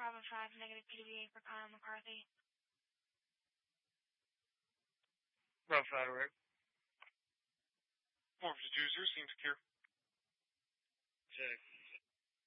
Bravo 5, negative PDVA for Kyle McCarthy. Bravo 5, right. 452, seems secure. Check.